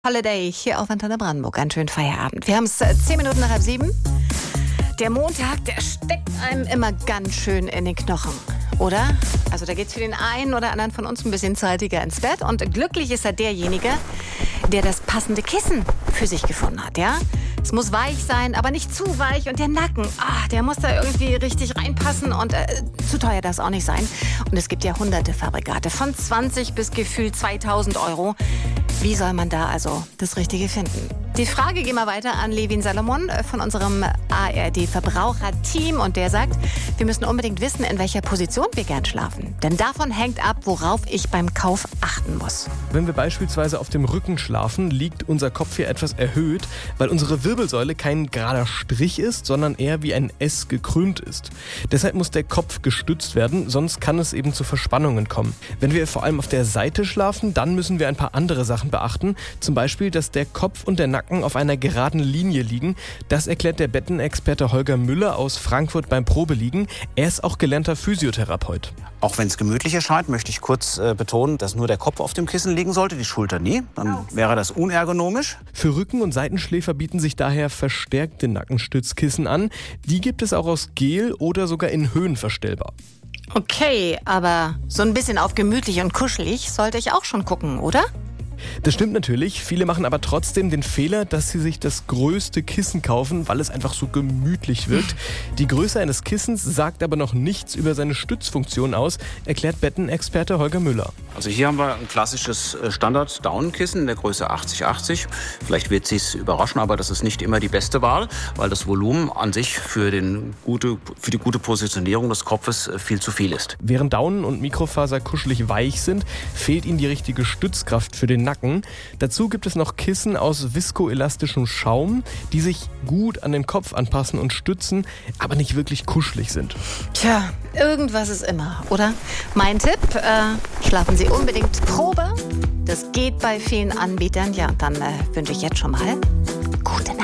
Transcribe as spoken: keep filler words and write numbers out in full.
Holiday hier auf Antenne Brandenburg. Einen schönen Feierabend. Wir haben es zehn Minuten nach halb sieben. Der Montag, der steckt einem immer ganz schön in den Knochen, oder? Also da geht es für den einen oder anderen von uns ein bisschen zeitiger ins Bett. Und glücklich ist er derjenige, der das passende Kissen für sich gefunden hat, ja? Es muss weich sein, aber nicht zu weich. Und der Nacken, ah, der muss da irgendwie richtig reinpassen. Und äh, zu teuer darf es auch nicht sein. Und es gibt ja hunderte Fabrikate, von zwanzig bis gefühlt zweitausend Euro. Wie soll man da also das Richtige finden? Die Frage gehen wir weiter an Levin Salomon von unserem A R D-Verbraucherteam. Und der sagt, wir müssen unbedingt wissen, in welcher Position wir gern schlafen. Denn davon hängt ab, worauf ich beim Kauf achten muss. Wenn wir beispielsweise auf dem Rücken schlafen, liegt unser Kopf hier etwas erhöht, weil unsere Wirbelsäule kein gerader Strich ist, sondern eher wie ein S gekrümmt ist. Deshalb muss der Kopf gestützt werden, sonst kann es eben zu Verspannungen kommen. Wenn wir vor allem auf der Seite schlafen, dann müssen wir ein paar andere Sachen beachten. Zum Beispiel, dass der Kopf und der Nacken auf einer geraden Linie liegen. Das erklärt der Bettenexperte Holger Müller aus Frankfurt beim Probeliegen. Er ist auch gelernter Physiotherapeut. Auch wenn es gemütlich erscheint, möchte ich kurz äh, betonen, dass nur der Kopf auf dem Kissen liegen sollte, die Schulter nie. Dann wäre das unergonomisch. Für Rücken- und Seitenschläfer bieten sich daher verstärkte Nackenstützkissen an. Die gibt es auch aus Gel oder sogar in Höhen verstellbar. Okay, aber so ein bisschen auf gemütlich und kuschelig sollte ich auch schon gucken, oder? Das stimmt natürlich. Viele machen aber trotzdem den Fehler, dass sie sich das größte Kissen kaufen, weil es einfach so gemütlich wirkt. Die Größe eines Kissens sagt aber noch nichts über seine Stützfunktion aus, erklärt Bettenexperte Holger Müller. Also hier haben wir ein klassisches Standard-Down-Kissen in der Größe achtzig achtzig. Vielleicht wird Sie es überraschen, aber das ist nicht immer die beste Wahl, weil das Volumen an sich für, den gute, für die gute Positionierung des Kopfes viel zu viel ist. Während Daunen und Mikrofaser kuschelig weich sind, fehlt ihnen die richtige Stützkraft für den Nacken. Dazu gibt es noch Kissen aus viskoelastischem Schaum, die sich gut an den Kopf anpassen und stützen, aber nicht wirklich kuschelig sind. Tja, irgendwas ist immer, oder? Mein Tipp, äh, schlafen Sie unbedingt Probe. Das geht bei vielen Anbietern. Ja, und dann äh, wünsche ich jetzt schon mal gute Nacht.